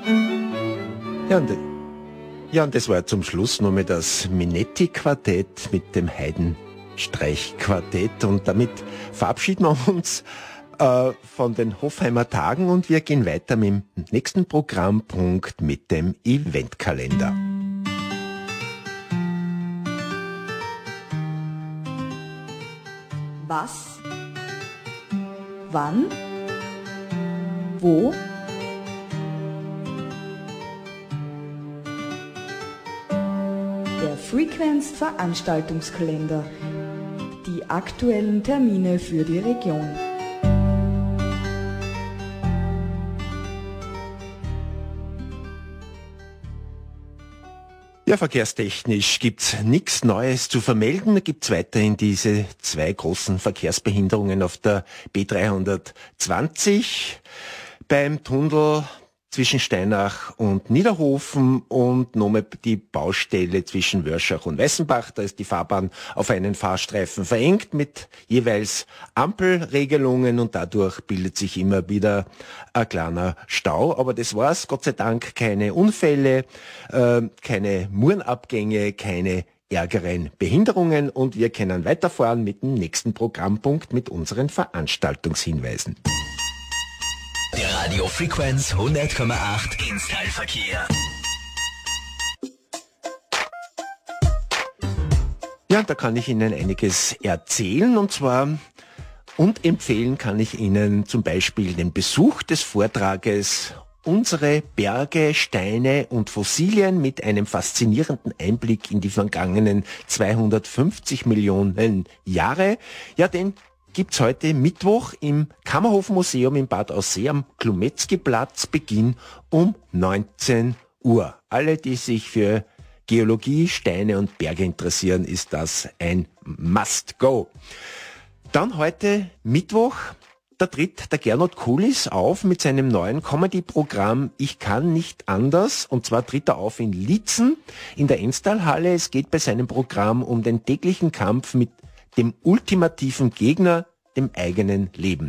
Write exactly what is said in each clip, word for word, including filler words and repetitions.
Ja, und, ja, und das war zum Schluss nochmal das Minetti-Quartett mit dem Haydn-Streichquartett. Und damit verabschieden wir uns äh, von den Hofheimer Tagen und wir gehen weiter mit dem nächsten Programmpunkt mit dem Eventkalender. Was? Wann? Wo? Der Frequenz Veranstaltungskalender. Die aktuellen Termine für die Region. Ja, verkehrstechnisch gibt's nichts Neues zu vermelden. Da gibt's weiterhin diese zwei großen Verkehrsbehinderungen auf der B dreihundertzwanzig beim Tunnel zwischen Steinach und Niederhofen und nochmal die Baustelle zwischen Wörschach und Weißenbach. Da ist die Fahrbahn auf einen Fahrstreifen verengt mit jeweils Ampelregelungen und dadurch bildet sich immer wieder ein kleiner Stau. Aber das war's, Gott sei Dank keine Unfälle, äh, keine Murenabgänge, keine ärgeren Behinderungen und wir können weiterfahren mit dem nächsten Programmpunkt mit unseren Veranstaltungshinweisen. Der Radio Frequenz hundert Komma acht Installverkehr. Ja, da kann ich Ihnen einiges erzählen und zwar und empfehlen kann ich Ihnen zum Beispiel den Besuch des Vortrages Unsere Berge, Steine und Fossilien mit einem faszinierenden Einblick in die vergangenen zweihundertfünfzig Millionen Jahre. Ja, den gibt's heute Mittwoch im Kammerhofmuseum in Bad Aussee am Klumetzki-Platz, Beginn um neunzehn Uhr. Alle, die sich für Geologie, Steine und Berge interessieren, ist das ein Must-Go. Dann heute Mittwoch, da tritt der Gernot Kulis auf mit seinem neuen Comedy-Programm Ich kann nicht anders. Und zwar tritt er auf in Liezen in der Enstalhalle. Es geht bei seinem Programm um den täglichen Kampf mit dem ultimativen Gegner, dem eigenen Leben.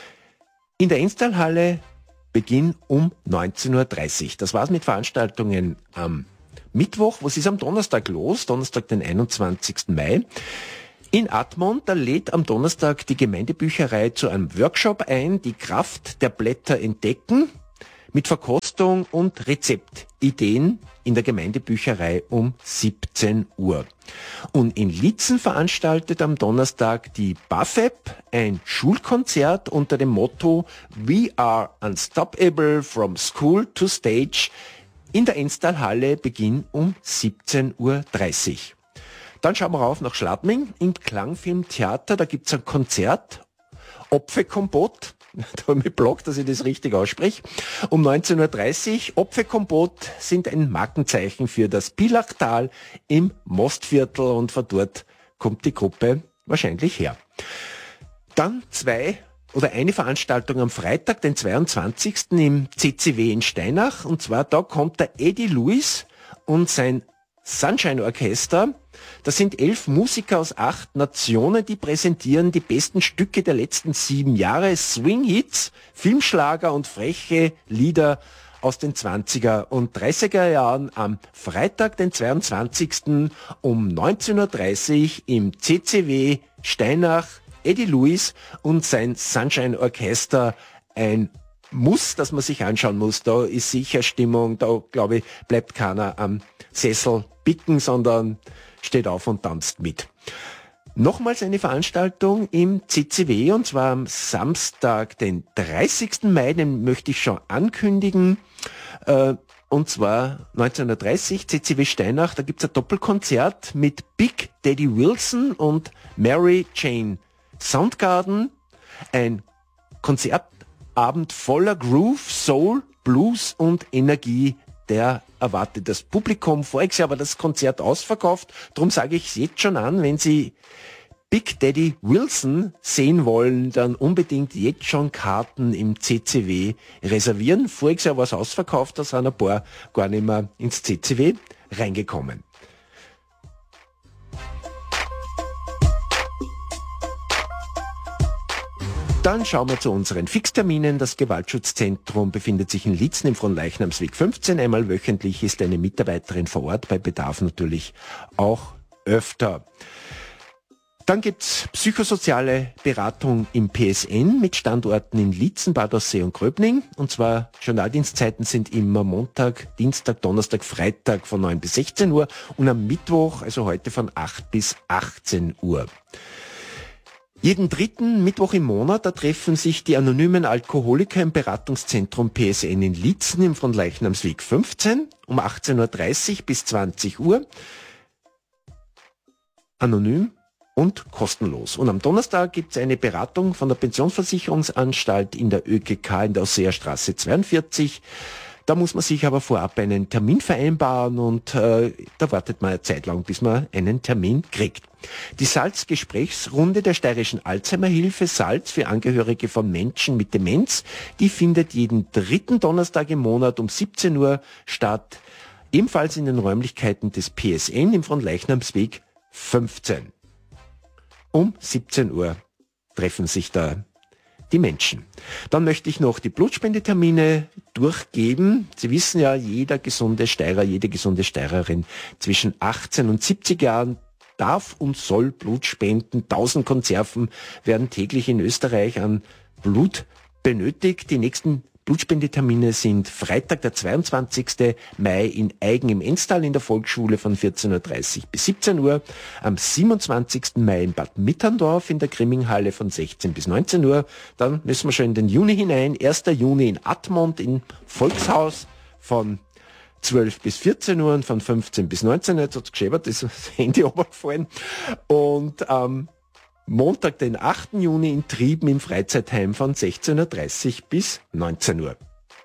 In der Enstalhalle Beginn um neunzehn Uhr dreißig. Das war's mit Veranstaltungen am Mittwoch. Was ist am Donnerstag los? Donnerstag, den einundzwanzigsten Mai. In Admont, da lädt am Donnerstag die Gemeindebücherei zu einem Workshop ein, die Kraft der Blätter entdecken, mit Verkostung und Rezeptideen in der Gemeindebücherei um siebzehn Uhr. Und in Liezen veranstaltet am Donnerstag die B A F E P ein Schulkonzert unter dem Motto We are unstoppable from school to stage in der Enstalhalle, Beginn um siebzehn Uhr dreißig. Dann schauen wir rauf nach Schladming im Klangfilmtheater, da gibt's ein Konzert, Opfekompott. Da habe ich geblockt, dass ich das richtig ausspreche. Um neunzehn Uhr dreißig. Opfekompott sind ein Markenzeichen für das Pilachtal im Mostviertel und von dort kommt die Gruppe wahrscheinlich her. Dann zwei oder eine Veranstaltung am Freitag, den zweiundzwanzigsten im C C W in Steinach. Und zwar da kommt der Eddie Lewis und sein Sunshine Orchester. Das sind elf Musiker aus acht Nationen, die präsentieren die besten Stücke der letzten sieben Jahre, Swing-Hits, Filmschlager und freche Lieder aus den zwanziger und dreißiger Jahren am Freitag, den zweiundzwanzigsten um neunzehn Uhr dreißig im C C W Steinach, Eddie Lewis und sein Sunshine Orchester, ein Muss, das man sich anschauen muss. Da ist sicher Stimmung, da glaube ich, bleibt keiner am Sessel bicken, sondern steht auf und tanzt mit. Nochmals eine Veranstaltung im C C W und zwar am Samstag, den dreißigsten Mai, den möchte ich schon ankündigen. Äh, und zwar neunzehn Uhr dreißig, C C W Steinach, da gibt's ein Doppelkonzert mit Big Daddy Wilson und Mary Jane Soundgarden. Ein Konzertabend voller Groove, Soul, Blues und Energie. Der erwartet das Publikum. Voriges Jahr war das Konzert ausverkauft. Darum sage ich es jetzt schon an, wenn Sie Big Daddy Wilson sehen wollen, dann unbedingt jetzt schon Karten im C C W reservieren. Voriges Jahr war es ausverkauft, da sind ein paar gar nicht mehr ins C C W reingekommen. Dann schauen wir zu unseren Fixterminen. Das Gewaltschutzzentrum befindet sich in Litzen im Fronleichnamsweg fünfzehn. Einmal wöchentlich ist eine Mitarbeiterin vor Ort, bei Bedarf natürlich auch öfter. Dann gibt's psychosoziale Beratung im P S N mit Standorten in Litzen, Bad Aussee und Gröbning. Und zwar Journaldienstzeiten sind immer Montag, Dienstag, Donnerstag, Freitag von neun bis sechzehn Uhr und am Mittwoch, also heute von acht bis achtzehn Uhr. Jeden dritten Mittwoch im Monat, da treffen sich die anonymen Alkoholiker im Beratungszentrum P S N in Litzen im Fronleichnamsweg fünfzehn um achtzehn Uhr dreißig bis zwanzig Uhr. Anonym und kostenlos. Und am Donnerstag gibt es eine Beratung von der Pensionsversicherungsanstalt in der Ö G K in der Ausseerstraße zweiundvierzig. Da muss man sich aber vorab einen Termin vereinbaren und äh, da wartet man eine Zeit lang, bis man einen Termin kriegt. Die Salz-Gesprächsrunde der Steirischen Alzheimer-Hilfe Salz für Angehörige von Menschen mit Demenz, die findet jeden dritten Donnerstag im Monat um siebzehn Uhr statt, ebenfalls in den Räumlichkeiten des P S N im Fronleichnamsweg fünfzehn. Um siebzehn Uhr treffen sich da die Menschen. Dann möchte ich noch die Blutspendetermine durchgeben. Sie wissen ja, jeder gesunde Steirer, jede gesunde Steirerin zwischen achtzehn und siebzig Jahren darf und soll Blut spenden. tausend Konserven werden täglich in Österreich an Blut benötigt. Die nächsten Blutspendetermine sind Freitag, der zweiundzwanzigsten Mai in Aigen im Enstal in der Volksschule von vierzehn Uhr dreißig bis siebzehn Uhr, am siebenundzwanzigsten Mai in Bad Mitterndorf in der Grimminghalle von sechzehn bis neunzehn Uhr. Dann müssen wir schon in den Juni hinein, ersten Juni in Admont im Volkshaus von zwölf bis vierzehn Uhr und von fünfzehn bis neunzehn Uhr. Jetzt hat es geschäbert, ist das Handy runtergefallen. Und am Montag, den achten Juni in Trieben im Freizeitheim von sechzehn Uhr dreißig bis neunzehn Uhr.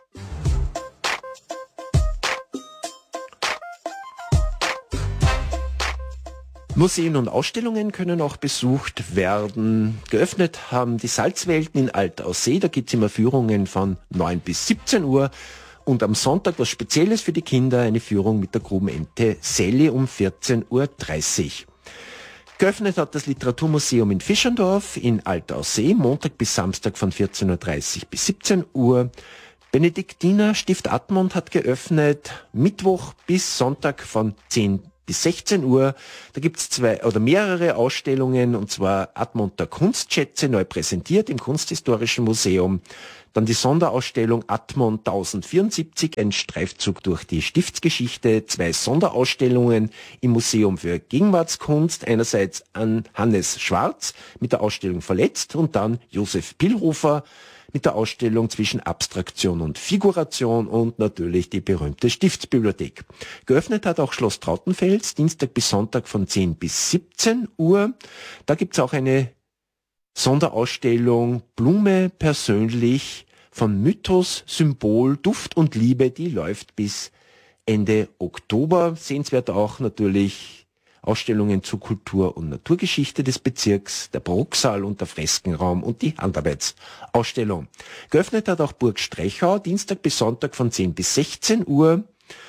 Museen und Ausstellungen können auch besucht werden. Geöffnet haben die Salzwelten in Alt-Aussee. Da gibt es immer Führungen von neun bis siebzehn Uhr. Und am Sonntag was Spezielles für die Kinder, eine Führung mit der Grubenente Sally um vierzehn Uhr dreißig. Geöffnet hat das Literaturmuseum in Fischerdorf in Alt-Aussee, Montag bis Samstag von vierzehn Uhr dreißig bis siebzehn Uhr. Benediktiner Stift Admont hat geöffnet, Mittwoch bis Sonntag von zehn bis sechzehn Uhr. Da gibt's zwei oder mehrere Ausstellungen, und zwar Admonter Kunstschätze, neu präsentiert im Kunsthistorischen Museum. Dann die Sonderausstellung Admont tausendvierundsiebzig, ein Streifzug durch die Stiftsgeschichte, zwei Sonderausstellungen im Museum für Gegenwartskunst, einerseits an Hannes Schwarz mit der Ausstellung Verletzt und dann Josef Pillhofer mit der Ausstellung zwischen Abstraktion und Figuration und natürlich die berühmte Stiftsbibliothek. Geöffnet hat auch Schloss Trautenfels, Dienstag bis Sonntag von zehn bis siebzehn Uhr. Da gibt's auch eine Sonderausstellung Blume persönlich von Mythos, Symbol, Duft und Liebe, die läuft bis Ende Oktober. Sehenswert auch natürlich Ausstellungen zur Kultur- und Naturgeschichte des Bezirks, der Brucksaal und der Freskenraum und die Handarbeitsausstellung. Geöffnet hat auch Burg Streichau, Dienstag bis Sonntag von zehn bis sechzehn Uhr.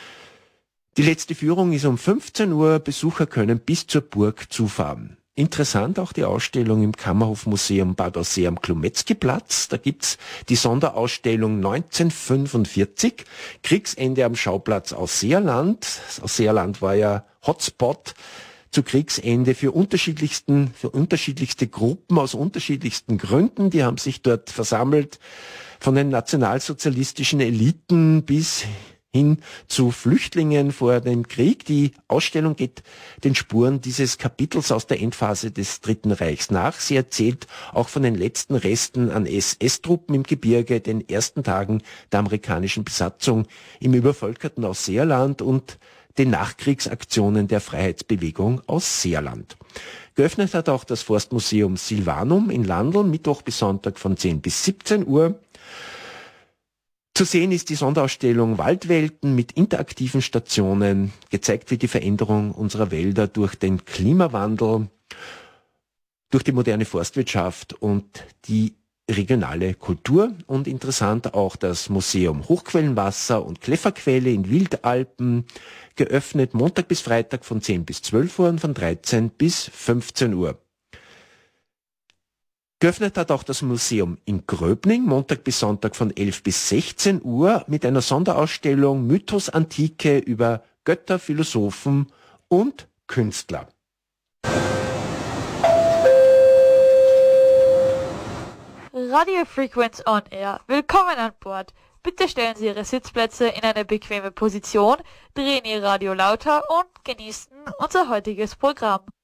Die letzte Führung ist um fünfzehn Uhr. Besucher können bis zur Burg zufahren. Interessant auch die Ausstellung im Kammerhofmuseum Bad Aussee am Klumetzki-Platz. Da gibt's die Sonderausstellung neunzehnhundertfünfundvierzig, Kriegsende am Schauplatz Ausseerland. Das Ausseerland war ja Hotspot zu Kriegsende für unterschiedlichsten, für unterschiedlichste Gruppen aus unterschiedlichsten Gründen. Die haben sich dort versammelt, von den nationalsozialistischen Eliten bis hin zu Flüchtlingen vor dem Krieg. Die Ausstellung geht den Spuren dieses Kapitels aus der Endphase des Dritten Reichs nach. Sie erzählt auch von den letzten Resten an S S-Truppen im Gebirge, den ersten Tagen der amerikanischen Besatzung im übervölkerten Ausseerland und den Nachkriegsaktionen der Freiheitsbewegung Ausseerland. Geöffnet hat auch das Forstmuseum Silvanum in Landl, Mittwoch bis Sonntag von zehn bis siebzehn Uhr. Zu sehen ist die Sonderausstellung Waldwelten mit interaktiven Stationen. Gezeigt wird die Veränderung unserer Wälder durch den Klimawandel, durch die moderne Forstwirtschaft und die regionale Kultur. Und interessant auch das Museum Hochquellenwasser und Kläfferquelle in Wildalpen, geöffnet Montag bis Freitag von zehn bis zwölf Uhr und von dreizehn bis fünfzehn Uhr. Geöffnet hat auch das Museum in Gröbning, Montag bis Sonntag von elf bis sechzehn Uhr mit einer Sonderausstellung Mythos Antike über Götter, Philosophen und Künstler. Radio Frequenz on Air. Willkommen an Bord. Bitte stellen Sie Ihre Sitzplätze in eine bequeme Position, drehen Ihr Radio lauter und genießen unser heutiges Programm.